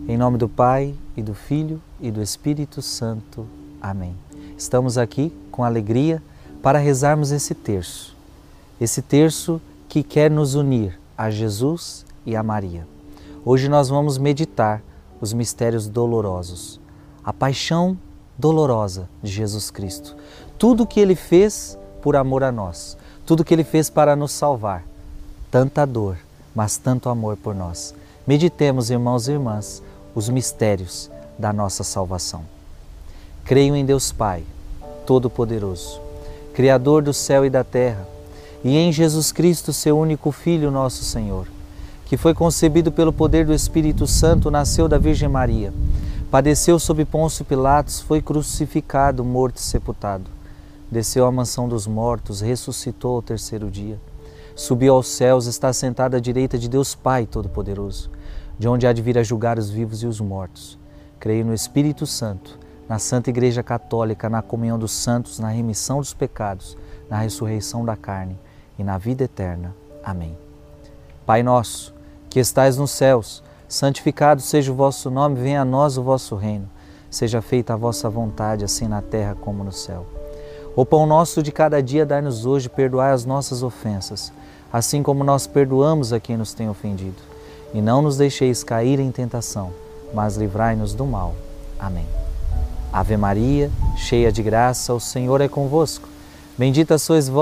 Em nome do Pai, e do Filho, e do Espírito Santo. Amém. Estamos aqui com alegria para rezarmos esse terço. Esse terço que quer nos unir a Jesus e a Maria. Hoje nós vamos meditar os mistérios dolorosos. A paixão dolorosa de Jesus Cristo. Tudo o que Ele fez por amor a nós. Tudo o que Ele fez para nos salvar. Tanta dor, mas tanto amor por nós. Meditemos, irmãos e irmãs, os mistérios da nossa salvação. Creio em Deus Pai, Todo-Poderoso, Criador do céu e da terra, e em Jesus Cristo, seu único Filho, nosso Senhor, que foi concebido pelo poder do Espírito Santo, nasceu da Virgem Maria, padeceu sob Pôncio Pilatos, foi crucificado, morto e sepultado, desceu à mansão dos mortos, ressuscitou ao terceiro dia, subiu aos céus, está sentado à direita de Deus Pai Todo-Poderoso, de onde há de vir a julgar os vivos e os mortos. Creio no Espírito Santo, na Santa Igreja Católica, na comunhão dos santos, na remissão dos pecados, na ressurreição da carne e na vida eterna. Amém. Pai nosso, que estais nos céus, santificado seja o vosso nome, venha a nós o vosso reino. Seja feita a vossa vontade, assim na terra como no céu. O pão nosso de cada dia dai-nos hoje, perdoai as nossas ofensas, assim como nós perdoamos a quem nos tem ofendido. E não nos deixeis cair em tentação, mas livrai-nos do mal. Amém. Ave Maria, cheia de graça, o Senhor é convosco. Bendita sois vós